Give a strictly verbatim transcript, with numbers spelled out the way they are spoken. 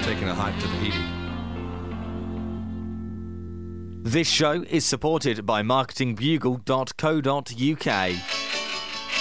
taking a hike to Tahiti. This show is supported by marketing bugle dot co dot uk.